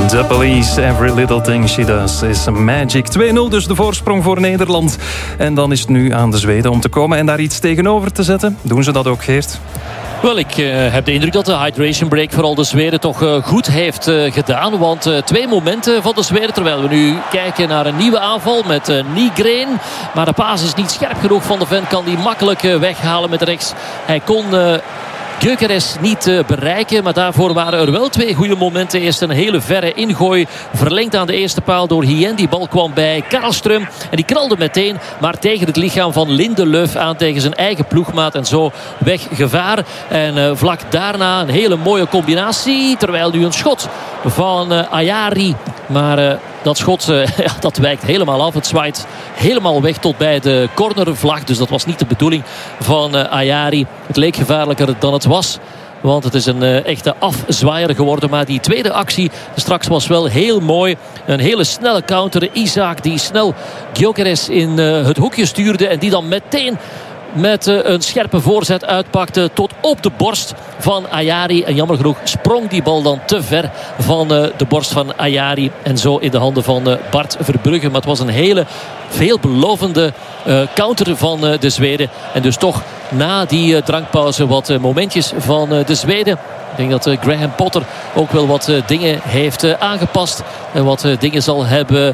The Police, Every Little Thing She Does is Magic. 2-0 dus de voorsprong voor Nederland. En dan is het nu aan de Zweden om te komen en daar iets tegenover te zetten. Doen ze dat ook, Geert? Wel, ik heb de indruk dat de hydration break vooral de Zweden toch goed heeft gedaan. Want 2 momenten van de Zweden, terwijl we nu kijken naar een nieuwe aanval met Nygren. Maar de paas is niet scherp genoeg van de Ven, kan die makkelijk weghalen met rechts. Hij kon Gyökeres niet bereiken, maar daarvoor waren er wel 2 goede momenten. Eerst een hele verre ingooi, verlengd aan de eerste paal door Hien. Die bal kwam bij Karlström en die knalde meteen, maar tegen het lichaam van Lindelöf aan, tegen zijn eigen ploegmaat. En zo weg gevaar. En vlak daarna een hele mooie combinatie, terwijl nu een schot van Ajari. Maar dat schot dat wijkt helemaal af. Het zwaait helemaal weg tot bij de cornervlag. Dus dat was niet de bedoeling van Ajari. Het leek gevaarlijker dan het was. Want het is een echte afzwaaier geworden. Maar die tweede actie straks was wel heel mooi. Een hele snelle counter. Isaac die snel Gyökeres in het hoekje stuurde. En die dan meteen met een scherpe voorzet uitpakte tot op de borst van Ajari. En jammer genoeg sprong die bal dan te ver van de borst van Ajari. En zo in de handen van Bart Verbrugge. Maar het was een hele veelbelovende counter van de Zweden. En dus toch na die drankpauze wat momentjes van de Zweden. Ik denk dat Graham Potter ook wel wat dingen heeft aangepast. En wat dingen zal hebben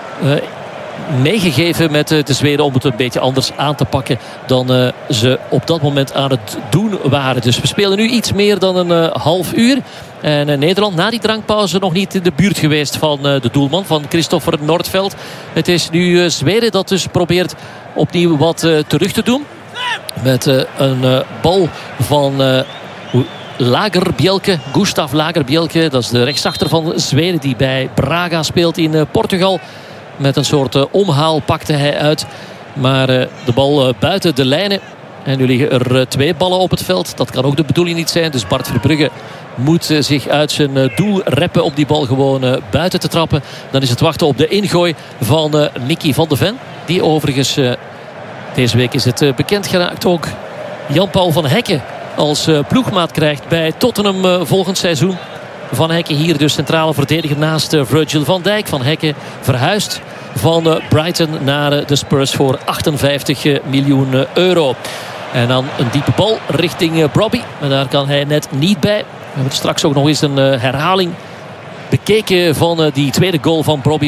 meegegeven met de Zweden om het een beetje anders aan te pakken dan ze op dat moment aan het doen waren. Dus we spelen nu iets meer dan een half uur. En Nederland na die drankpauze nog niet in de buurt geweest van de doelman, van Christopher Nordveld. Het is nu Zweden dat dus probeert opnieuw wat terug te doen. Met een bal van Lagerbielke, Gustav Lagerbielke. Dat is de rechtsachter van Zweden die bij Braga speelt in Portugal. Met een soort omhaal pakte hij uit. Maar de bal buiten de lijnen. En nu liggen er 2 ballen op het veld. Dat kan ook de bedoeling niet zijn. Dus Bart Verbrugge moet zich uit zijn doel reppen om die bal gewoon buiten te trappen. Dan is het wachten op de ingooi van Nicky van de Ven. Die overigens, deze week is het bekend geraakt ook, Jan-Paul van Hekken als ploegmaat krijgt bij Tottenham volgend seizoen. Van Hekken hier dus centrale verdediger naast Virgil van Dijk. Van Hekken verhuisd van Brighton naar de Spurs voor 58 miljoen euro. En dan een diepe bal richting Brobbey. Maar daar kan hij net niet bij. We hebben straks ook nog eens een herhaling bekeken van die tweede goal van Brobbey.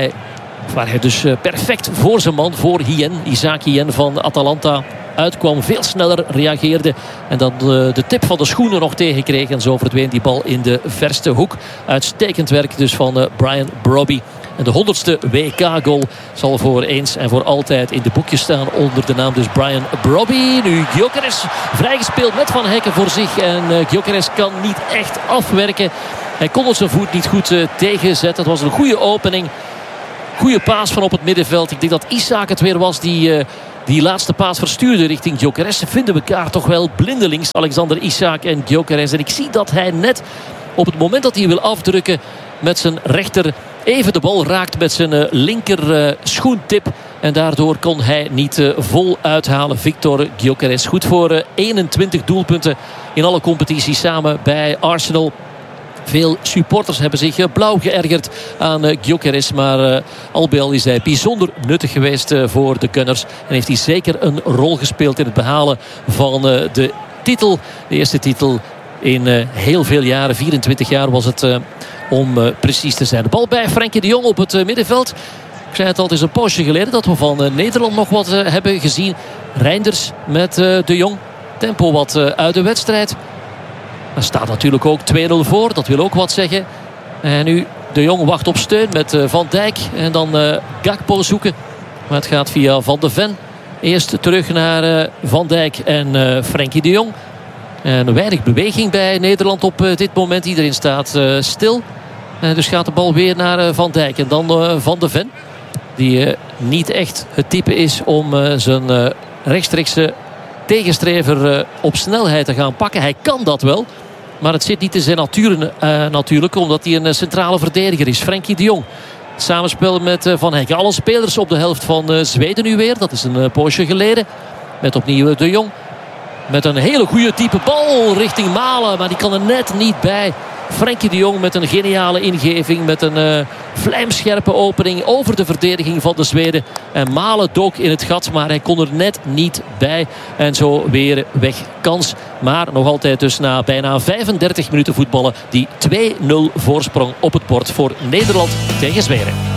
Waar hij dus perfect voor zijn man, voor Hien, Isaac Hien van Atalanta, uitkwam, veel sneller reageerde en dan de tip van de schoenen nog tegenkreeg. En zo verdween die bal in de verste hoek. Uitstekend werk dus van Brian Brobbey. En de 100ste WK-goal zal voor eens en voor altijd in de boekjes staan onder de naam dus Brian Brobbey. Nu Gyökeres vrijgespeeld met Van Hekken voor zich. En Gyökeres kan niet echt afwerken. Hij kon zijn voet niet goed tegenzetten. Het was een goede opening. Goede paas van op het middenveld. Ik denk dat Isaac het weer was die laatste paas verstuurde richting Gyökeres. Ze vinden elkaar toch wel blindelings, Alexander Isaac en Gyökeres. En ik zie dat hij net op het moment dat hij wil afdrukken met zijn rechter even de bal raakt met zijn linker schoentip. En daardoor kon hij niet vol uithalen. Victor Gyökeres goed voor 21 doelpunten in alle competities samen bij Arsenal. Veel supporters hebben zich blauw geërgerd aan Gyökeres. Maar al bij al is hij bijzonder nuttig geweest voor de Gunners. En heeft hij zeker een rol gespeeld in het behalen van de titel. De eerste titel in heel veel jaren. 24 jaar was het om precies te zijn. De bal bij Frenkie de Jong op het middenveld. Ik zei het al, het is een poosje geleden dat we van Nederland nog wat hebben gezien. Reinders met de Jong. Tempo wat uit de wedstrijd. Er staat natuurlijk ook 2-0 voor. Dat wil ook wat zeggen. En nu de Jong wacht op steun met Van Dijk. En dan Gakpo zoeken. Maar het gaat via Van de Ven. Eerst terug naar Van Dijk en Frenkie de Jong. En weinig beweging bij Nederland op dit moment. Iedereen staat stil. Dus gaat de bal weer naar Van Dijk. En dan Van de Ven. Die niet echt het type is om zijn rechtstreekse tegenstrever op snelheid te gaan pakken. Hij kan dat wel. Maar het zit niet in zijn natuur natuurlijk. Omdat hij een centrale verdediger is. Frenkie de Jong. Samenspel met Van Hekken. Alle spelers op de helft van Zweden nu weer. Dat is een poosje geleden. Met opnieuw de Jong. Met een hele goede diepe bal richting Malen. Maar die kan er net niet bij. Frenkie de Jong met een geniale ingeving. Met een vlijmscherpe opening over de verdediging van de Zweden. En Malen dook in het gat, maar hij kon er net niet bij. En zo weer weg kans. Maar nog altijd dus na bijna 35 minuten voetballen die 2-0 voorsprong op het bord voor Nederland tegen Zweden.